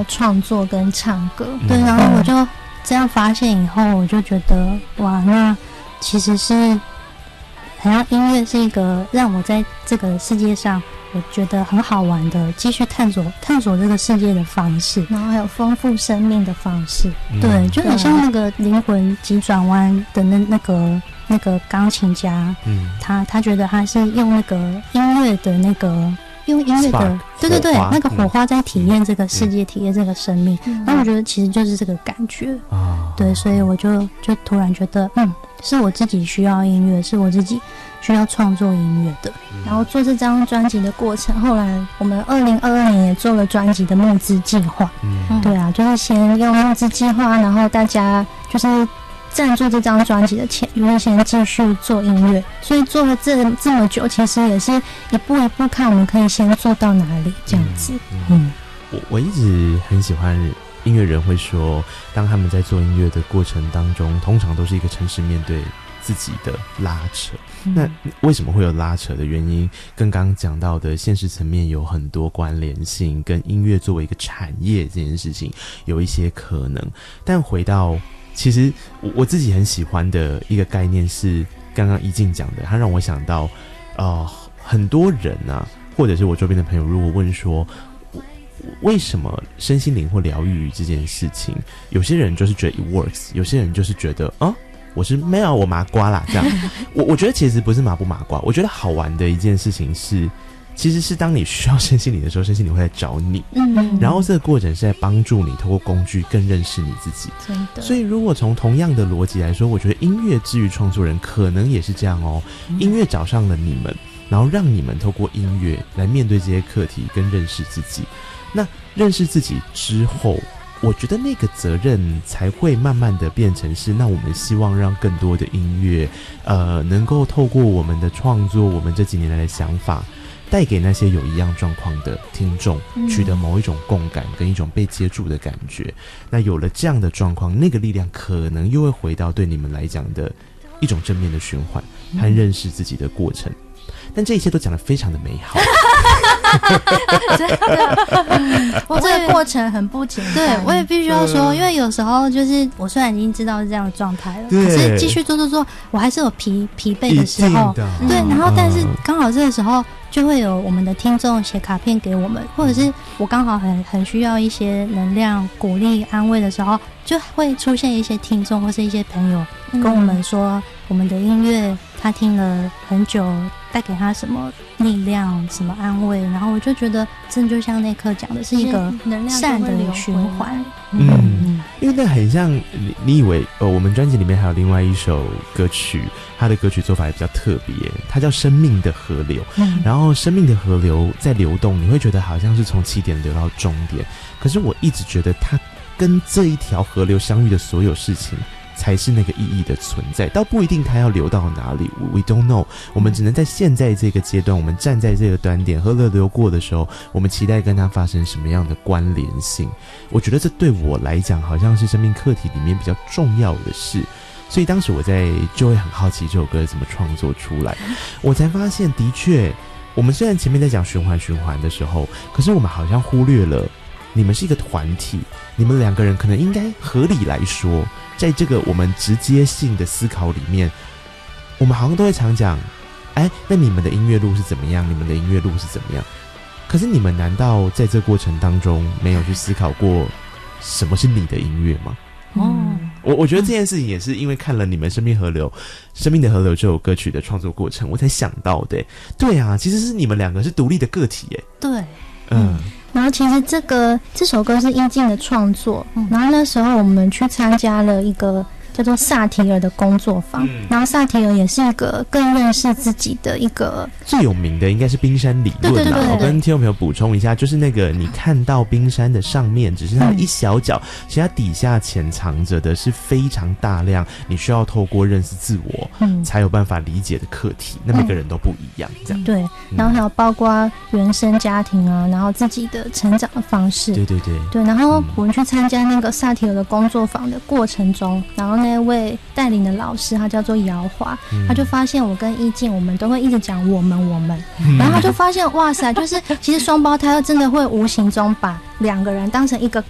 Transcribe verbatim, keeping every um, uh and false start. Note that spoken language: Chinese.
要创作跟唱歌。对，然后我就这样发现以后，我就觉得哇，那其实是好像音乐是一个让我在这个世界上我觉得很好玩的，继续探索探索这个世界的方式，然后还有丰富生命的方式。嗯、对，就很像那个灵魂急转弯的那那个那个钢琴家，嗯，他他觉得他是用那个音乐的那个用音乐的，对对对，那个火花在体验这个世界，嗯、体验这个生命。嗯、然后我觉得其实就是这个感觉啊，对，所以我就就突然觉得，嗯，是我自己需要音乐，是我自己需要创作音乐的。嗯、然后做这张专辑的过程，后来我们二零二二年也做了专辑的募资计划。嗯，对啊，就是先用募资计划，然后大家就是赞助这张专辑的钱，就是先继续做音乐。所以做了这这么久，其实也是一步一步看我们可以先做到哪里这样子。嗯，嗯我我一直很喜欢音乐人会说，当他们在做音乐的过程当中，通常都是一个诚实面对自己的拉扯。嗯、那为什么会有拉扯的原因？跟刚刚讲到的现实层面有很多关联性，跟音乐作为一个产业这件事情有一些可能。但回到其实我我自己很喜欢的一个概念是刚刚一静讲的，他让我想到呃很多人啊，或者是我周边的朋友，如果问说为什么身心灵或疗愈这件事情，有些人就是觉得 it works， 有些人就是觉得啊我是没有我麻瓜啦这样。我我觉得其实不是麻不麻瓜，我觉得好玩的一件事情是，其实是当你需要身心灵的时候，身心灵会来找你，嗯，然后这个过程是在帮助你透过工具更认识你自己。真的。所以如果从同样的逻辑来说，我觉得音乐之于创作人可能也是这样哦，嗯、音乐找上了你们，然后让你们透过音乐来面对这些课题跟认识自己。那认识自己之后，我觉得那个责任才会慢慢的变成是，那我们希望让更多的音乐呃，能够透过我们的创作，我们这几年来的想法，带给那些有一样状况的听众取得某一种共感跟一种被接住的感觉。嗯、那有了这样的状况，那个力量可能又会回到对你们来讲的一种正面的循环和认识自己的过程。但这一切都讲得非常的美好。 真的，我这个过程很不简单。对，我也必须要说，因为有时候就是我虽然已经知道是这样的状态了，可是继续做做做，我还是有疲疲惫的时候。对，然后但是刚好这个时候就会有我们的听众写卡片给我们，或者是我刚好很很需要一些能量、鼓励、安慰的时候，就会出现一些听众或是一些朋友跟我们说，嗯、我们的音乐他听了很久，带给他什么力量、什么安慰，然后我就觉得，真的就像那刻讲的，是一个善的循环。 嗯，嗯因为那很像你，你以为呃，我们专辑里面还有另外一首歌曲，它的歌曲做法也比较特别，它叫《生命的河流》。嗯，然后生命的河流在流动，你会觉得好像是从起点流到终点，可是我一直觉得它跟这一条河流相遇的所有事情，才是那个意义的存在，倒不一定它要流到哪里 ，we don't know。我们只能在现在这个阶段，我们站在这个端点，河流流过的时候，我们期待跟它发生什么样的关联性。我觉得这对我来讲，好像是生命课题里面比较重要的事。所以当时我在就会很好奇这首歌怎么创作出来，我才发现，的确，我们虽然前面在讲循环循环的时候，可是我们好像忽略了，你们是一个团体，你们两个人可能应该合理来说。在这个我们直接性的思考里面，我们好像都会常讲，哎，那你们的音乐路是怎么样？你们的音乐路是怎么样？可是你们难道在这过程当中没有去思考过什么是你的音乐吗？哦，我我觉得这件事情也是因为看了你们《生命河流》《生命的河流》这首歌曲的创作过程，我才想到的。对啊，其实是你们两个是独立的个体耶。 对，嗯。然后其实这个这首歌是一静的创作，嗯、然后那时候我们去参加了一个叫做萨提尔的工作坊，嗯、然后萨提尔也是一个更认识自己的一个最有名的应该是冰山理论啦。我跟听众朋友补充一下，就是那个你看到冰山的上面只是它的一小角，嗯、其实它底下潜藏着的是非常大量你需要透过认识自我，嗯、才有办法理解的课题。那每个人都不一样，这样对。然后还有包括原生家庭啊，然后自己的成长的方式， 对对对对。然后我们去参加那个萨提尔的工作坊的过程中，然后那位带领的老师他叫做姚华，嗯、他就发现我跟一静我们都会一直讲我们我们，嗯、然后他就发现哇塞，就是其实双胞胎真的会无形中把两个人当成一个